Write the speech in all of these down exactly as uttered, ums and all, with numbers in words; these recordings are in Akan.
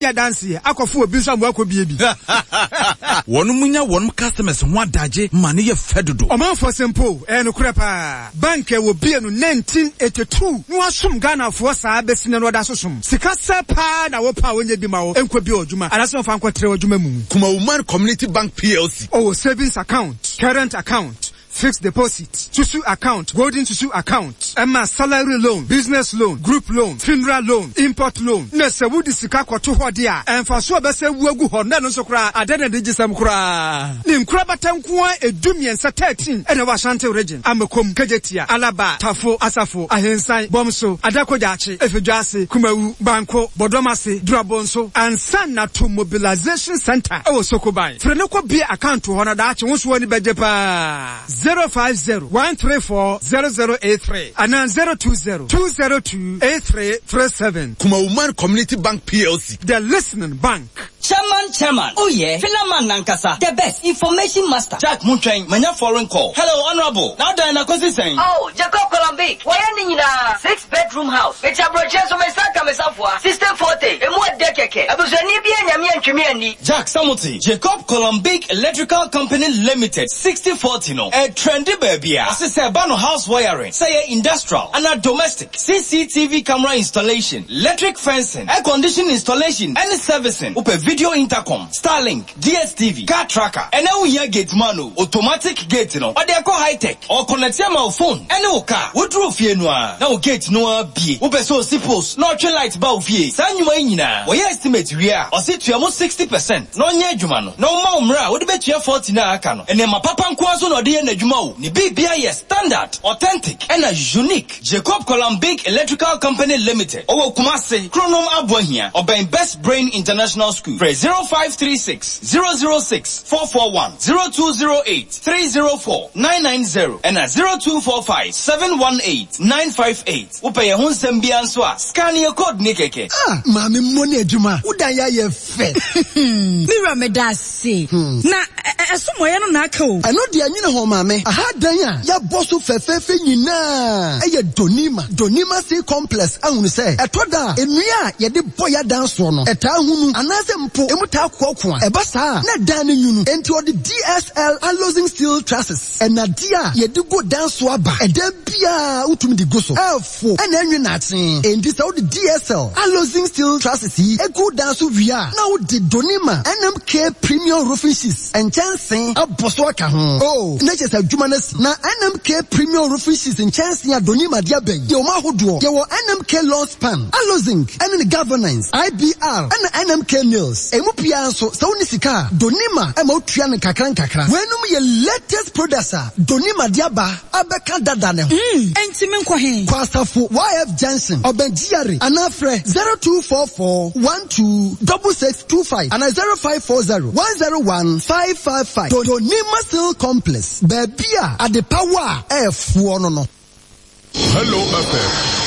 ya dance ye akofo obi nso amwako bie bi wonu munya wonu customers ho adaje mane ye fedodo omanfo sempo e no kure pa bank e wo bie no nineteen eighty-two no asum Ghana fo saa besine no da sosum sika sepa na wo pa wonye bi ma wo enkwa bi odwuma anaso fa nkwa tre odwuma mu Kuma Woman Community Bank P L C oh savings account current account fixed deposit, Susu account, golden Susu account, Emma salary loan, business loan, group loan, funeral loan, import loan. Nese wudi sika kwa tuho dia. Enfasua bese uwegu honda nonso kura. Adene dijisem kura. Ni mkura batankuwa edumien sa thirteen. Ene wa Ashanti region. Amekom, Kejetia, Alaba, Tafo, Asafo, Ahensai, Bomso, Adako Jachi, Efejuasi, Kumewu, Banko, Bodomasi, Drabonso, and Sana to Mobilization Center. Ewo Sokobai. Frenoko be account to honor dachi. Wonsu wani bejepa. zero five zero one three four zero zero eight three and then zero two zero two zero two eight three three seven. Kuma Woman Community Bank P L C. The listening bank. Chairman, Chairman. Oh yeah. Philaman Nankasa. The best information master. Jack Muntrain. Manya foreign call. Hello, Honorable. Now Diana Kosi saying. Oh, Jacob Colombic. Why are you in a six bedroom house? It's a project so Mesaka Mesafwa. System forty. A more decade. I was a Nibian Yamian Chimiani. Jack Samuti. Jacob Colombic Electrical Company Limited. sixty forty no. A trendy baby. As a Bano house wiring. Say industrial. And a domestic. C C T V camera installation. Electric fencing. Air conditioning installation. Any servicing. Upe video intercom. Starlink. D S T V. Car tracker. And now we gate manu. Automatic gate no. Or they are high tech. Or connect your phone. Any car. What roof ye noa. Now gate noa be. Upe so sipos. No trail lights bow fie. Sanyu maina. We estimate we are. Or sit to almost sixty percent. No nye jumano. No ma umra. Would bet you forty na akano. And then my papa nkwazo no di ene jumao. Ni B B I S standard. Authentic. And a unique. Jacob Colombic Electrical Company Limited. Owo Kumase. Chronom Abuahia. Or by Best Brain International School. Press zero five three six zero zero six four four one zero two zero eight three zero four nine nine zero and at zero two four five seven one eight nine five eight. Upe ye hun sembian swa. Scan your code nikeke. Ah, mami mwone ejuma. Udaya ye fe. Mira me da si. Na esumo ye no na aka o. Ano dia nyina ho mame. Aha dan ya. Ya boso fefefe nyina. Eye Donima. Donima C complex ahunu se. Etoda enua ye de boya dan so no. Eta hunu anase mpo emuta kwokwa. Eba sa na dan nyunu. Enti odi D S L alloying steel trusses. Enadia ye de go dan so aba. Eda bia utumi di go so. Elfo. Ena enwe na atin. Enti sa odi D S L alloying steel trusses yi e go dan so wia. Na odi Donima N M K premium roofing sheets. Enchansen aboso aka ho. Oh, na chese adwuma na si. Na N M K premium roofing sheets enchansen a Donima dia ben. Ye o ma hodo. Ye wo N M K lawn span. Alloying and the governance I B R and N M K Mills. Emu pia so sa woni sika Donima e ma otua ne kakra kakra. Wenum ye latest producer Donima diaba abeka dada ne ho. Mm, enti me nkwa he. Kwasafo Y F Johnson Obenjiare anafre zero two four four one two six six two five and zero five four zero one zero one five five five. Donima Steel Complex. Bebia at the power F one no no. Hello F M.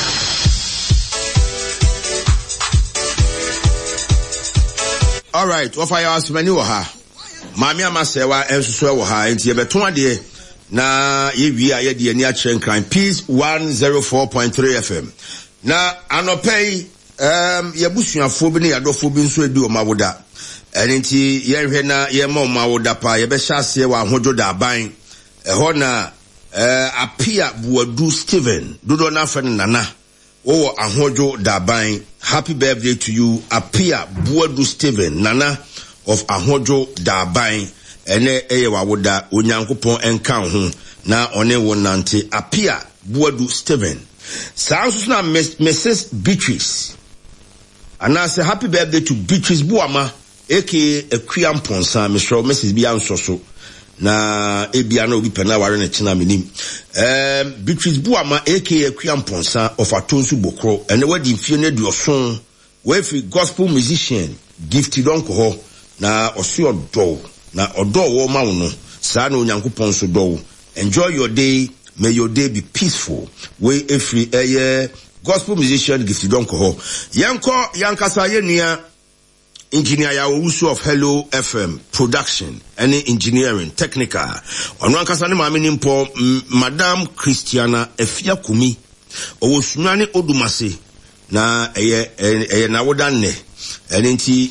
All right, what fire ask many wa ha. Mami amasewa ensuso wa ha enti ebeton ade na ye wi a ye de ani a chen kan Peace one oh four point three F M. Na anopei um ye busuafo bi ne yadofo bi nso edi o mawoda. Enti ye hwe na ye ma o mawoda pa ye be hyase wa ahodo da ban. Eho na eh apia buadu Steven dodo na fa nana. Wo ahodo da ban. Happy birthday to you, Apia Buadu Steven, Nana of Ahojo Dabain, ene eye wawoda onyankopon enka ho na one wonante Apia Buadu Steven. Sounds na Missus Beatrice. And I say happy birthday to Beatrice Buama, aka Ekwiam Ponsa, Mister Missus Biansoso. Na ebia na obi pena ware na china minim um Beatrice Buama aka Ekwiam Ponsa of Atonsu Bokro and the wedding fie na duoson we fi gospel musician gifted onko ho na osi odo na odo wo ma wo no sa na onyankopon so do. Enjoy your day, may your day be peaceful. We every eh gospel musician gifted onko ho yanko yankasa ye nia engineer ya Owusu of Hello F M production any engineering technical ono ankasa ne maame nimpo Madam Christiana Efia Kumi Owusunyane Odumase na eye eye na wodanne ene nti